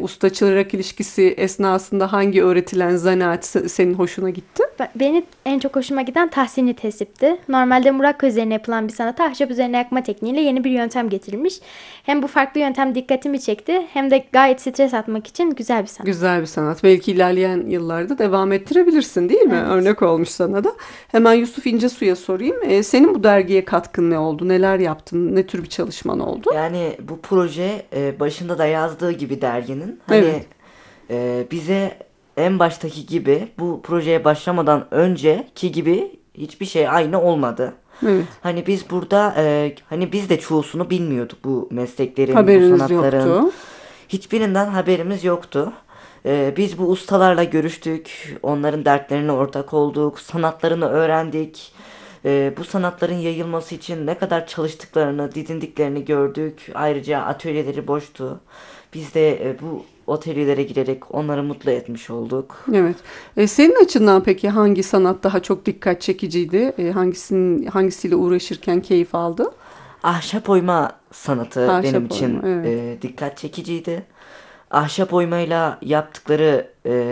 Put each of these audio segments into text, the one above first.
usta çırak ilişkisi esnasında hangi öğretilen zanaat senin hoşuna gitti? Beni en çok hoşuma giden tahsini tesipti. Normalde murakka üzerine yapılan bir sanata ahşap üzerine yakma tekniğiyle yeni bir yöntem getirilmiş. Hem bu farklı yöntem dikkatimi çekti hem de gayet stres atmak için güzel bir sanat. Güzel bir sanat. Belki ilerleyen yıllarda devam ettirebilirsin, değil mi? Evet. Örnek olmuş sana da. Hemen Yusuf İncesu'ya sorayım. Senin bu dergiye katkın ne oldu? Neler yaptın? Ne tür bir çalışman oldu? Yani bu proje başında da yazdığı gibi derginin hani Evet. bize en baştaki gibi bu projeye başlamadan önceki gibi hiçbir şey aynı olmadı. Evet. Hani biz burada hani biz de çoğusunu bilmiyorduk bu mesleklerin, bu Haberiniz sanatların. yoktu. Hiçbirinden haberimiz yoktu. Biz bu ustalarla görüştük, onların dertlerine ortak olduk, sanatlarını öğrendik. Bu sanatların yayılması için ne kadar çalıştıklarını, didindiklerini gördük. Ayrıca atölyeleri boştu. Biz de bu atölyelere girerek onları mutlu etmiş olduk. Evet. Senin açından peki hangi sanat daha çok dikkat çekiciydi? Hangisiyle uğraşırken keyif aldı? Ahşap oyma sanatı Ahşap benim için oyma, evet. dikkat çekiciydi. Ahşap oymayla yaptıkları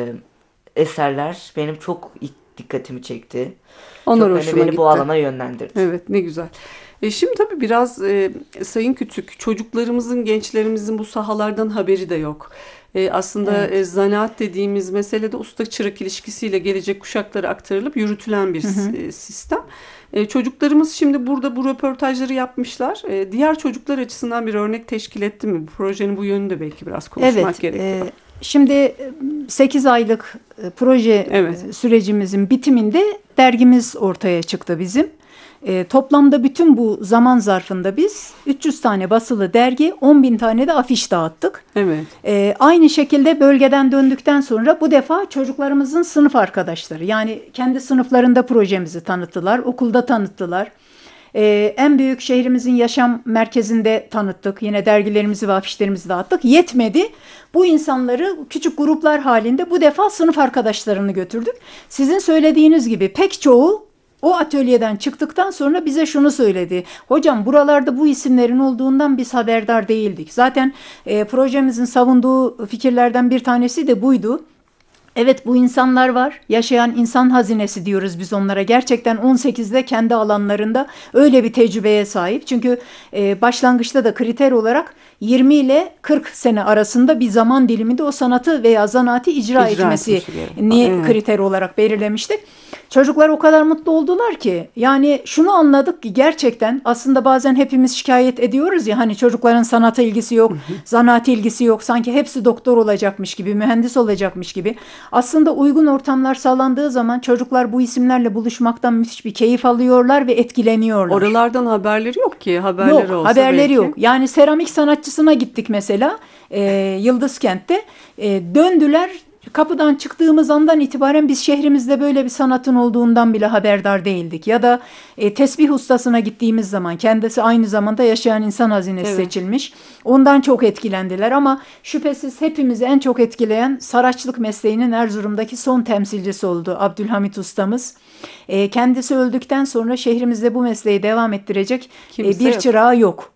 eserler benim çok dikkatimi çekti. Onlar Çok hoşuma beni bu gitti. alana yönlendirdi. Evet, ne güzel. Şimdi tabii biraz Sayın Kütük, çocuklarımızın, gençlerimizin bu sahalardan haberi de yok. Aslında Evet. zanaat dediğimiz meselede usta çırak ilişkisiyle gelecek kuşaklara aktarılıp yürütülen bir sistem. Çocuklarımız şimdi burada bu röportajları yapmışlar. Diğer çocuklar açısından bir örnek teşkil etti mi? Bu projenin bu yönünü de belki biraz konuşmak Evet, gerekiyor. şimdi 8 aylık proje Evet. sürecimizin bitiminde dergimiz ortaya çıktı bizim. Toplamda bütün bu zaman zarfında biz 300 tane basılı dergi, 10.000 tane de afiş dağıttık. Evet. Aynı şekilde bölgeden döndükten sonra bu defa çocuklarımızın sınıf arkadaşları, yani kendi sınıflarında projemizi tanıttılar, okulda tanıttılar. En büyük şehrimizin yaşam merkezinde tanıttık. Yine dergilerimizi ve afişlerimizi dağıttık. Yetmedi. Bu insanları küçük gruplar halinde bu defa sınıf arkadaşlarını götürdük. Sizin söylediğiniz gibi pek çoğu o atölyeden çıktıktan sonra bize şunu söyledi. Hocam, buralarda bu isimlerin olduğundan biz haberdar değildik. Zaten projemizin savunduğu fikirlerden bir tanesi de buydu. Evet, bu insanlar var. Yaşayan insan hazinesi diyoruz biz onlara. Gerçekten 18'de kendi alanlarında öyle bir tecrübeye sahip. Çünkü başlangıçta da kriter olarak 20 ile 40 sene arasında bir zaman diliminde o sanatı veya zanaati icra etmesini Evet. kriter olarak belirlemiştik. Çocuklar o kadar mutlu oldular ki, yani şunu anladık ki gerçekten aslında bazen hepimiz şikayet ediyoruz ya, hani çocukların sanata ilgisi yok, zanaate ilgisi yok, sanki hepsi doktor olacakmış gibi, mühendis olacakmış gibi. Aslında uygun ortamlar sağlandığı zaman çocuklar bu isimlerle buluşmaktan müthiş bir keyif alıyorlar ve etkileniyorlar. Oralardan haberleri yok ki. Haberleri Yok, olsa haberleri belki. yok. Yani seramik sanatçısına gittik mesela, Yıldızkent'te. Döndüler. Kapıdan çıktığımız andan itibaren biz şehrimizde böyle bir sanatın olduğundan bile haberdar değildik. Ya da tesbih ustasına gittiğimiz zaman, kendisi aynı zamanda yaşayan insan hazinesi seçilmiş. Ondan çok etkilendiler ama şüphesiz hepimizi en çok etkileyen Saraçlık mesleğinin Erzurum'daki son temsilcisi oldu Abdülhamit ustamız. Kendisi öldükten sonra şehrimizde bu mesleği devam ettirecek Kimse bir yok. çırağı yok.